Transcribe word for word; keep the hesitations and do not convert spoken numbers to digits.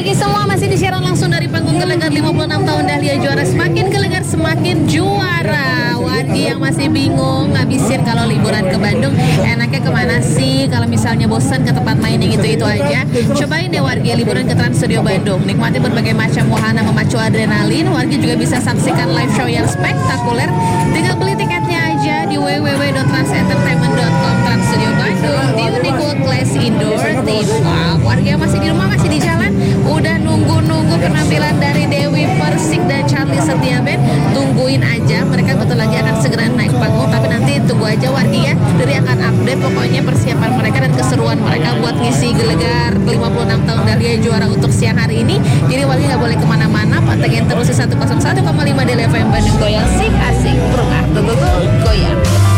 Wargi semua masih disiaran langsung dari panggung Gelegar lima puluh enam tahun Dahlia Juara. Semakin gelegar semakin juara. Wargi yang masih bingung ngabisin kalau liburan ke Bandung enaknya kemana sih? Kalau misalnya bosan ke tempat main yang itu-itu aja, cobain deh Wargi liburan ke Trans Studio Bandung. Nikmati berbagai macam wahana memacu adrenalin. Wargi juga bisa saksikan live show yang spektakuler. Tinggal beli tiketnya aja di w w w dot trans entertainment dot com. Trans Studio Bandung di Unique World Class Indoor Theme Park. Warga yang masih di rumah, masih di jalan, udah nunggu-nunggu penampilan dari Dewi Persik dan Charlie Setia Band. Tungguin aja, mereka bentar lagi akan segera naik panggung. Tapi nanti tunggu aja Wargi ya, Dari akan update pokoknya persiapan mereka dan keseruan mereka buat ngisi Gelegar lima puluh enam tahun Dahlia Juara untuk siang hari ini. Jadi Wargi nggak boleh kemana-mana, pantengin terus di seratus satu koma lima D L F M Bandung. Goyang sih asik, berkah, tuh goyang.